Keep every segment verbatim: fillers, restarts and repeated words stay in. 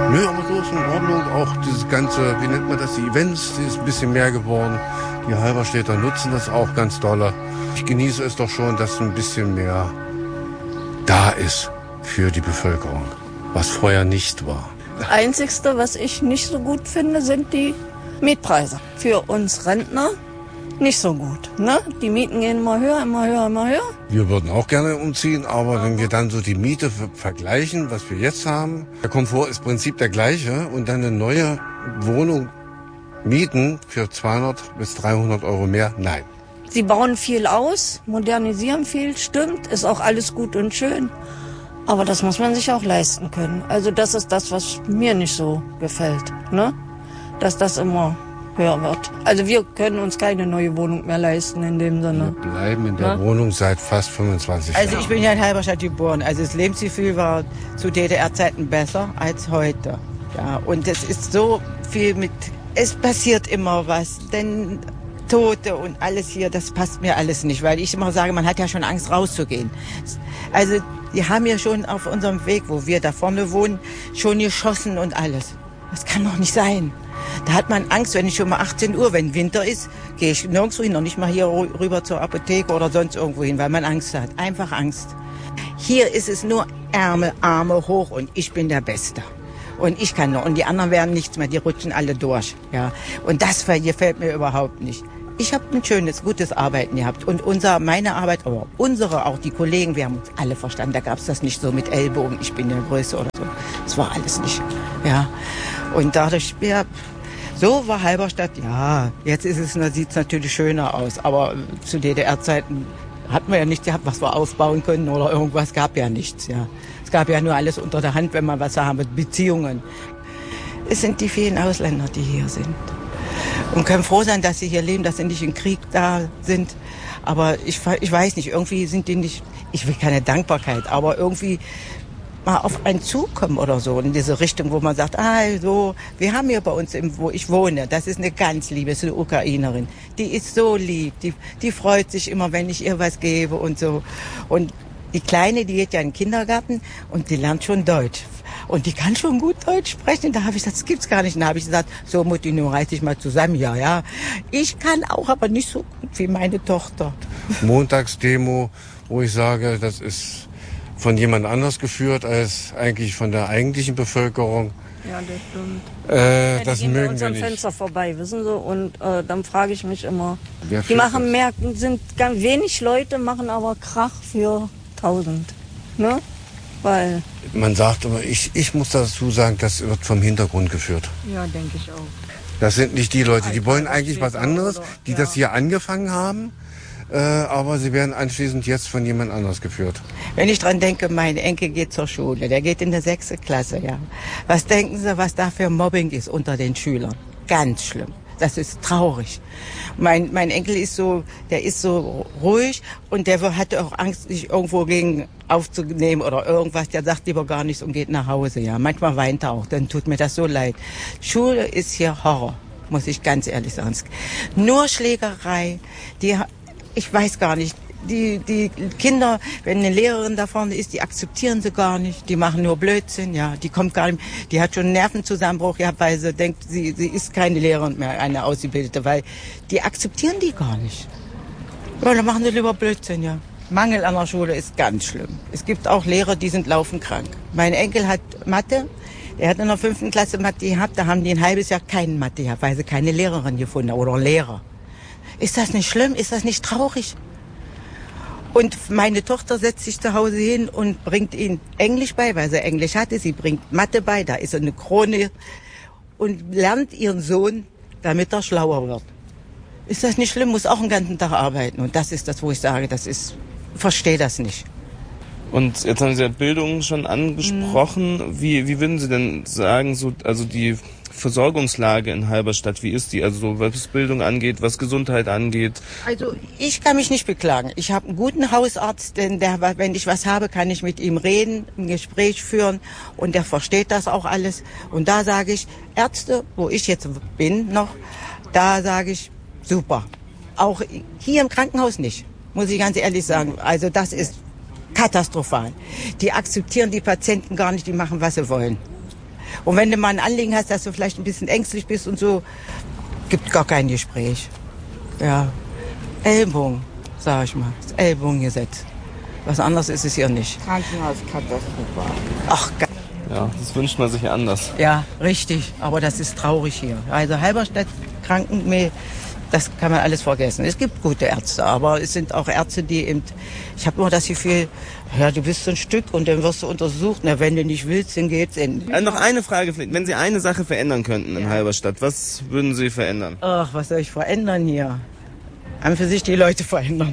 Nö, aber so ist in Ordnung. Auch dieses ganze, wie nennt man das, die Events, die ist ein bisschen mehr geworden. Die Halberstädter nutzen das auch ganz doll. Ich genieße es doch schon, dass ein bisschen mehr da ist für die Bevölkerung, was vorher nicht war. Das Einzigste, was ich nicht so gut finde, sind die Mietpreise. Für uns Rentner nicht so gut. Ne? Die Mieten gehen immer höher, immer höher, immer höher. Wir würden auch gerne umziehen, aber wenn wir dann so die Miete vergleichen, was wir jetzt haben, der Komfort ist im Prinzip der gleiche und dann eine neue Wohnung mieten für zweihundert bis dreihundert Euro mehr, nein. Sie bauen viel aus, modernisieren viel, stimmt, ist auch alles gut und schön. Aber das muss man sich auch leisten können. Also das ist das, was mir nicht so gefällt, ne? Dass das immer höher wird. Also wir können uns keine neue Wohnung mehr leisten in dem Sinne. Wir bleiben in der ja? Wohnung seit fast fünfundzwanzig Jahren. Also ich bin ja in Halberstadt geboren. Also das Lebensgefühl war zu D D R-Zeiten besser als heute. Ja, und es ist so viel mit, es passiert immer was, denn Tote und alles hier, das passt mir alles nicht, weil ich immer sage, man hat ja schon Angst rauszugehen. Also die haben ja schon auf unserem Weg, wo wir da vorne wohnen, schon geschossen und alles. Das kann doch nicht sein. Da hat man Angst, wenn ich schon mal achtzehn Uhr, wenn Winter ist, gehe ich nirgendwo hin, noch nicht mal hier rüber zur Apotheke oder sonst irgendwo hin, weil man Angst hat. Einfach Angst. Hier ist es nur Ärmel, Arme hoch und ich bin der Beste. Und ich kann noch. Und die anderen werden nichts mehr, die rutschen alle durch. Ja. Und das gefällt mir überhaupt nicht. Ich habe ein schönes, gutes Arbeiten gehabt. Und unser, meine Arbeit, aber unsere, auch die Kollegen, wir haben uns alle verstanden. Da gab es das nicht so mit Ellbogen, ich bin der Größte oder so. Das war alles nicht. Ja. Und dadurch, ja, so war Halberstadt, ja, jetzt ist es, sieht es natürlich schöner aus. Aber zu D D R-Zeiten hatten wir ja nichts gehabt, was wir ausbauen können oder irgendwas, gab ja nichts. Ja. Es gab ja nur alles unter der Hand, wenn man was haben, Beziehungen. Es sind die vielen Ausländer, die hier sind. Und können froh sein, dass sie hier leben, dass sie nicht im Krieg da sind. Aber ich, ich weiß nicht, irgendwie sind die nicht, ich will keine Dankbarkeit, aber irgendwie mal auf einen zukommen oder so, in diese Richtung, wo man sagt, ah, so, wir haben hier bei uns, im, wo ich wohne, das ist eine ganz liebe, ist eine Ukrainerin, die ist so lieb, die, die freut sich immer, wenn ich ihr was gebe und so. Und die Kleine, die geht ja in den Kindergarten und die lernt schon Deutsch. Und die kann schon gut Deutsch sprechen. Da habe ich gesagt, das gibt's gar nicht. Und da habe ich gesagt, so Mutti, nun reiß dich mal zusammen. Ja, ja. Ich kann auch, aber nicht so gut wie meine Tochter. Montagsdemo, wo ich sage, das ist von jemand anders geführt als eigentlich von der eigentlichen Bevölkerung. Ja, das stimmt. Äh, ja, das gehen mögen bei uns wir am nicht. Fenster vorbei, wissen Sie? Und äh, dann frage ich mich immer, Wer die machen das? mehr, sind ganz wenig Leute, machen aber Krach für tausend. Ne? Weil Man sagt aber, ich, ich muss dazu sagen, das wird vom Hintergrund geführt. ja, denke ich auch. Das sind nicht die Leute, die wollen eigentlich was anderes, die ja. das hier angefangen haben, äh, aber sie werden anschließend jetzt von jemand anders geführt. Wenn ich dran denke, mein Enkel geht zur Schule, der geht in der sechste Klasse, ja. Was denken Sie, was da für Mobbing ist unter den Schülern? Ganz schlimm. Das ist traurig. Mein, mein Enkel ist so, der ist so ruhig und der hatte auch Angst, sich irgendwo gegen aufzunehmen oder irgendwas. Der sagt lieber gar nichts und geht nach Hause, ja. Manchmal weint er auch, dann tut mir das so leid. Schule ist hier Horror, muss ich ganz ehrlich sagen. Nur Schlägerei, die, ich weiß gar nicht. Die, die Kinder, wenn eine Lehrerin da vorne ist, die akzeptieren sie gar nicht. Die machen nur Blödsinn, ja. Die kommt gar nicht, die hat schon einen Nervenzusammenbruch gehabt, weil sie denkt, sie, sie ist keine Lehrerin mehr, eine Ausgebildete, weil die akzeptieren die gar nicht. Ja, dann machen sie lieber Blödsinn, ja. Mangel an der Schule ist ganz schlimm. Es gibt auch Lehrer, die sind laufend krank. Mein Enkel hat Mathe, er hat in der fünften Klasse Mathe gehabt, da haben die ein halbes Jahr keinen Mathe gehabt, weil sie keine Lehrerin gefunden haben oder Lehrer. Ist das nicht schlimm? Ist das nicht traurig? Und meine Tochter setzt sich zu Hause hin und bringt ihnen Englisch bei, weil sie Englisch hatte. Sie bringt Mathe bei, da ist eine Krone und lernt ihren Sohn, damit er schlauer wird. Ist das nicht schlimm? Muss auch den ganzen Tag arbeiten. Und das ist das, wo ich sage, das ist, verstehe das nicht. Und jetzt haben Sie ja Bildung schon angesprochen. Mhm. Wie, wie würden Sie denn sagen, so, also die Versorgungslage in Halberstadt, wie ist die? Also so, was Bildung angeht, was Gesundheit angeht? Also ich kann mich nicht beklagen. Ich habe einen guten Hausarzt, denn der, wenn ich was habe, kann ich mit ihm reden, ein Gespräch führen und der versteht das auch alles. Und da sage ich, Ärzte, wo ich jetzt bin noch, da sage ich, super. Auch hier im Krankenhaus nicht, muss ich ganz ehrlich sagen. Also das ist katastrophal. Die akzeptieren die Patienten gar nicht, die machen, was sie wollen. Und wenn du mal ein Anliegen hast, dass du vielleicht ein bisschen ängstlich bist und so, gibt gar kein Gespräch. Ja, Ellbogen, sag ich mal, das Ellbogengesetz. Was anderes ist es hier nicht. Krankenhaus katastrophal. Ach, ge- Ja, das wünscht man sich anders. ja, richtig. Aber das ist traurig hier. Also Halberstadt Krankenmäh, das kann man alles vergessen. Es gibt gute Ärzte, aber es sind auch Ärzte, die eben, ich habe immer das Gefühl, ja, du bist so ein Stück und dann wirst du untersucht. Na, wenn du nicht willst, dann geht's in. Äh, noch eine Frage, wenn Sie eine Sache verändern könnten in Halberstadt, was würden Sie verändern? Ach, was soll ich verändern hier? An für sich die Leute verändern.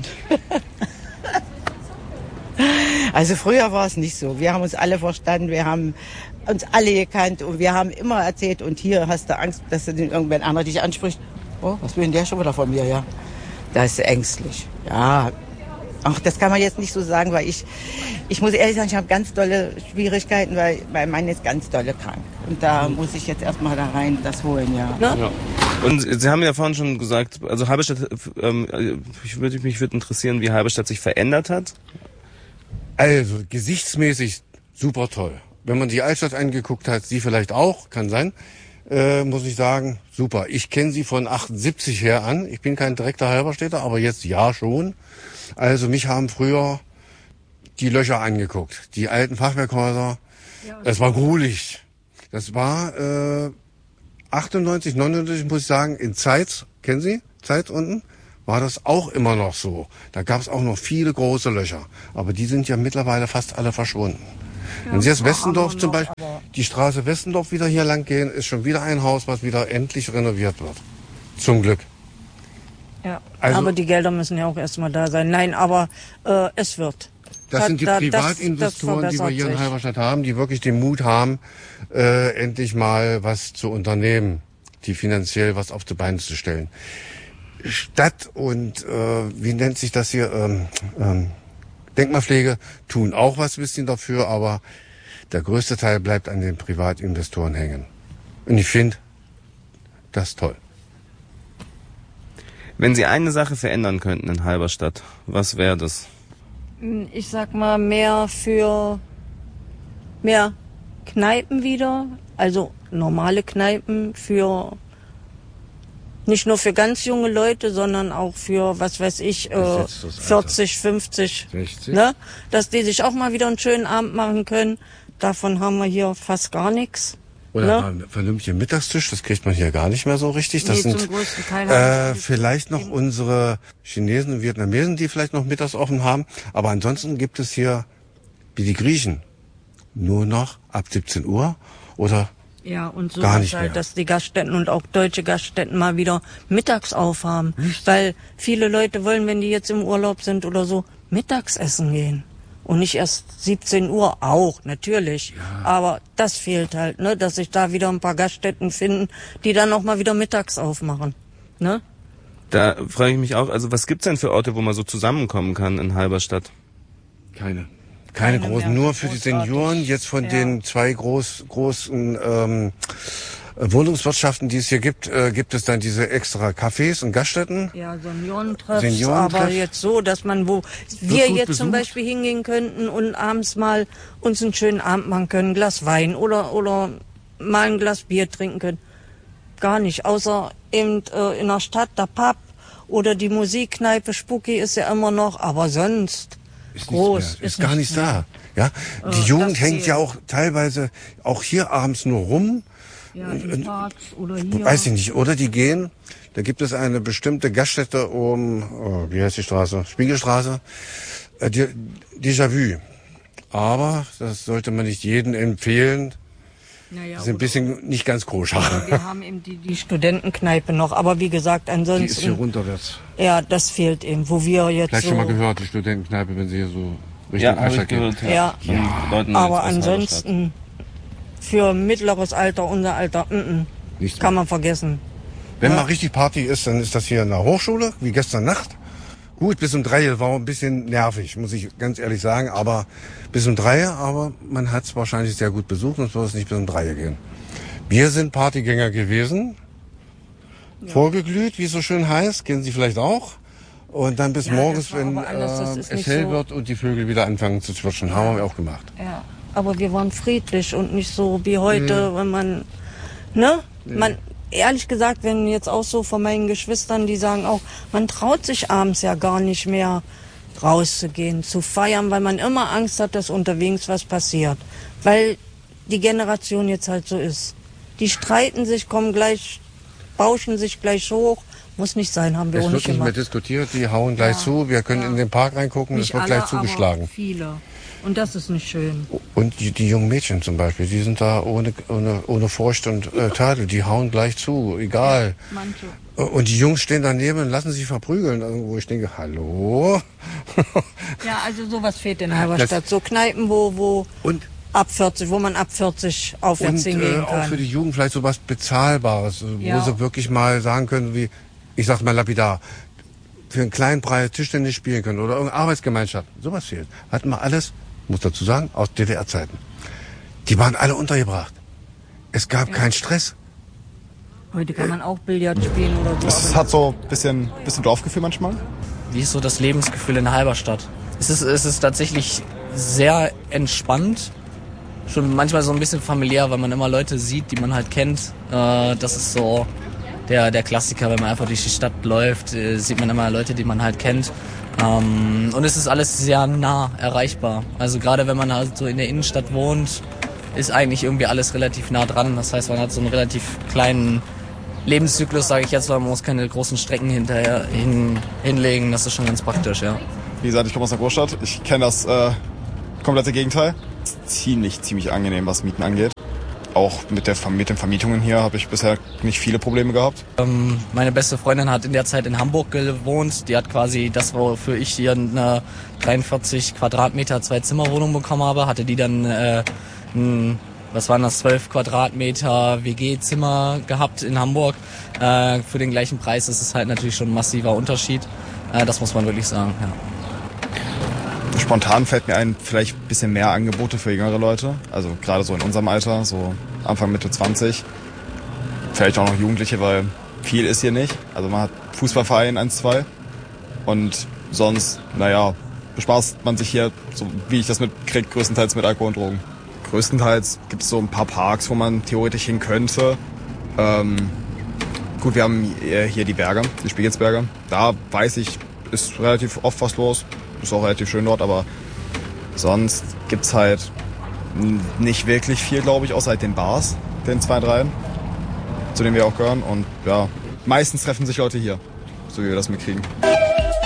Also früher war es nicht so. Wir haben uns alle verstanden, wir haben uns alle gekannt und wir haben immer erzählt. Und hier hast du Angst, dass irgendwann einer dich anspricht. Oh, was will denn der schon wieder von mir? Ja, da ist du ängstlich. Ja, ach, das kann man jetzt nicht so sagen, weil ich, ich muss ehrlich sagen, ich habe ganz dolle Schwierigkeiten, weil mein Mann ist ganz dolle krank. Und da muss ich jetzt erstmal da rein das holen, ja. Ne? Ja. Und Sie haben ja vorhin schon gesagt, also Halberstadt, ähm, ich würde mich würde interessieren, wie Halberstadt sich verändert hat. Also, gesichtsmäßig super toll. Wenn man die Altstadt angeguckt hat, Sie vielleicht auch, kann sein, äh, muss ich sagen, super. Ich kenne Sie von achtundsiebzig her an. Ich bin kein direkter Halberstädter, aber jetzt ja schon. Also mich haben früher die Löcher angeguckt, die alten Fachwerkhäuser. Ja, das war gruelig. Das war äh, achtundneunzig, neunundneunzig, muss ich sagen, in Zeitz, kennen Sie Zeitz unten? War das auch immer noch so. Da gab es auch noch viele große Löcher. Aber die sind ja mittlerweile fast alle verschwunden. Ja, wenn Sie jetzt Westendorf zum Beispiel, die Straße Westendorf wieder hier lang gehen, ist schon wieder ein Haus, was wieder endlich renoviert wird. Zum Glück. Ja, Also, aber die Gelder müssen ja auch erstmal da sein. Nein, aber äh, es wird. Das Da- sind die da- das- Privatinvestoren, das die wir hier in verbessert sich. Halberstadt haben, die wirklich den Mut haben, äh, endlich mal was zu unternehmen, die finanziell was auf die Beine zu stellen. Stadt und, äh, wie nennt sich das hier, ähm, ähm, Denkmalpflege tun auch was ein bisschen dafür, aber der größte Teil bleibt an den Privatinvestoren hängen. Und ich finde das toll. Wenn Sie eine Sache verändern könnten in Halberstadt, was wäre das? Ich sag mal mehr für mehr Kneipen wieder, also normale Kneipen für nicht nur für ganz junge Leute, sondern auch für, was weiß ich, äh, jetzt das Alter? vierzig, fünfzig, sechzig? ne? Dass die sich auch mal wieder einen schönen Abend machen können. Davon haben wir hier fast gar nichts. Oder Ne? mal einen vernünftigen Mittagstisch, das kriegt man hier gar nicht mehr so richtig. Das Nee, sind zum größten Teil äh, haben wir vielleicht noch unsere Chinesen und Vietnamesen, die vielleicht noch mittags offen haben. Aber ansonsten gibt es hier, wie die Griechen, nur noch ab siebzehn Uhr oder Ja, und so Gar ist nicht halt, mehr. dass die Gaststätten und auch deutsche Gaststätten mal wieder mittags aufhaben. Weil viele Leute wollen, wenn die jetzt im Urlaub sind oder so, mittags essen gehen. Und nicht erst siebzehn Uhr, auch, natürlich. Aber das fehlt halt, ne, dass sich da wieder ein paar Gaststätten finden, die dann auch mal wieder mittags aufmachen. Ne? Da frage ich mich auch, also was gibt's denn für Orte, wo man so zusammenkommen kann in Halberstadt? keine. Keine, Keine großen, mehr, nur für die großartig. Senioren. Jetzt von Ja. den zwei groß, großen ähm, Wohnungswirtschaften, die es hier gibt, äh, gibt es dann diese extra Cafés und Gaststätten. Ja, Seniorentreffs, Seniorentreff. aber jetzt so, dass man, wo wir gut jetzt zum besucht. Beispiel hingehen könnten und abends mal uns einen schönen Abend machen können, ein Glas Wein oder, oder mal ein Glas Bier trinken können. Gar nicht, außer eben äh, in der Stadt der Pub oder die Musikkneipe Spuki ist ja immer noch, aber sonst Ist groß. nichts mehr. Ist, gar nichts nicht mehr. da. Ja, die Oh, Jugend das hängt fehlt. ja auch teilweise auch hier abends nur rum. Ja, in Parks oder hier. Weiß ich nicht, oder die gehen, da gibt es eine bestimmte Gaststätte um, oh, wie heißt die Straße? Spiegelstraße, äh, die- Déjà-vu. Aber das sollte man nicht jedem empfehlen. Naja, Die sind ein oder- bisschen nicht ganz koscher. wir haben eben die, die Studentenkneipe noch, aber wie gesagt, Die ist hier ansonsten, runterwärts. ja, das fehlt eben, wo wir jetzt Vielleicht so, schon mal gehört, die Studentenkneipe, wenn sie hier so Richtung Ja, habe Altstadt ich gehen. gehört. Ja. Von Leuten aber aus Halberstadt. ansonsten für mittleres Alter, unser Alter, mm -mm, Nichts kann mehr. man vergessen. Wenn Ja. mal richtig Party ist, dann ist das hier in der Hochschule, wie gestern Nacht. Gut, bis um drei war ein bisschen nervig, muss ich ganz ehrlich sagen, aber bis um drei, aber man hat es wahrscheinlich sehr gut besucht, sonst würde es nicht bis um drei gehen. Wir sind Partygänger gewesen, vorgeglüht, wie es so schön heißt, kennen Sie vielleicht auch. Und dann bis Ja, morgens, das war wenn aber alles, das äh, ist es nicht hell so- wird und die Vögel wieder anfangen zu zwitschern, haben wir auch gemacht. Ja. aber wir waren friedlich und nicht so wie heute, mhm. wenn man, ne, mhm. man, ehrlich gesagt, wenn jetzt auch so von meinen Geschwistern, die sagen auch, man traut sich abends ja gar nicht mehr rauszugehen, zu feiern, weil man immer Angst hat, dass unterwegs was passiert, weil die Generation jetzt halt so ist. Die streiten sich, kommen gleich, bauschen sich gleich hoch. Muss nicht sein, haben wir auch nicht gemacht. Es wird nicht mehr diskutiert, die hauen gleich ja, zu. Wir können ja. in den Park reingucken, es wird alle, gleich zugeschlagen. Aber viele. Und das ist nicht schön. Und die, die jungen Mädchen zum Beispiel, die sind da ohne, ohne, ohne Furcht und äh, Tadel, die hauen gleich zu, egal. Ja, manche. Und die Jungs stehen daneben und lassen sich verprügeln. Wo ich denke, hallo? Ja, also sowas fehlt in Halberstadt. Das, so Kneipen, wo, wo und ab vierzig, wo man ab vierzig aufwärts und, hingehen äh, kann. Auch für die Jugend vielleicht sowas Bezahlbares, ja. wo sie wirklich mal sagen können, wie, ich sag's mal lapidar, für einen kleinen Preis Tischtennis spielen können oder irgendeine Arbeitsgemeinschaft. Sowas fehlt. Hatten wir alles, muss dazu sagen, aus D D R-Zeiten. Die waren alle untergebracht. Es gab ja. keinen Stress. Heute kann man auch Billard spielen oder so. Es hat so ein bisschen, bisschen Dorfgefühl manchmal. Wie ist so das Lebensgefühl in Halberstadt? Es ist, es ist tatsächlich sehr entspannt. Schon manchmal so ein bisschen familiär, weil man immer Leute sieht, die man halt kennt. Äh, das ist so der, der Klassiker, wenn man einfach durch die Stadt läuft, äh, sieht man immer Leute, die man halt kennt. Ähm, und es ist alles sehr nah erreichbar. Also gerade wenn man halt so in der Innenstadt wohnt, ist eigentlich irgendwie alles relativ nah dran. Das heißt, man hat so einen relativ kleinen Lebenszyklus, sage ich jetzt mal. Man muss keine großen Strecken hinterher hin, hinlegen. Das ist schon ganz praktisch, ja. Wie gesagt, ich komme aus einer Großstadt. Ich kenne das äh, komplette Gegenteil. Ziemlich, ziemlich angenehm, was Mieten angeht. Auch mit, der, mit den Vermietungen hier habe ich bisher nicht viele Probleme gehabt. Ähm, meine beste Freundin hat in der Zeit in Hamburg gewohnt. Die hat quasi das, wofür ich hier eine dreiundvierzig Quadratmeter Zwei-Zimmer-Wohnung bekommen habe, hatte die dann äh, ein, was waren das, zwölf Quadratmeter W G-Zimmer gehabt in Hamburg. Äh, für den gleichen Preis ist es halt natürlich schon ein massiver Unterschied. Äh, das muss man wirklich sagen, ja. Spontan fällt mir ein, vielleicht ein bisschen mehr Angebote für jüngere Leute. Also gerade so in unserem Alter, so Anfang, Mitte zwanzig. Vielleicht auch noch Jugendliche, weil viel ist hier nicht. Also man hat Fußballverein, eins, zwei. Und sonst, naja, bespaßt man sich hier, so wie ich das mitkriege, größtenteils mit Alkohol und Drogen. Größtenteils gibt es so ein paar Parks, wo man theoretisch hin könnte. Ähm, gut, wir haben hier die Berge, die Spiegelberge. Da weiß ich, ist relativ oft was los. Ist auch relativ schön dort, aber sonst gibt's halt nicht wirklich viel, glaube ich, außer halt den Bars, den zwei, dreien, zu denen wir auch gehören. Und ja, meistens treffen sich Leute hier, so wie wir das mitkriegen.